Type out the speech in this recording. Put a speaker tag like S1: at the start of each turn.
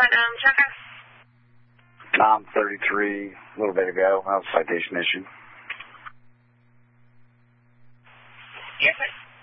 S1: checker.
S2: Tom 33, a little bit ago. That was citation issued.
S1: Yes, sir.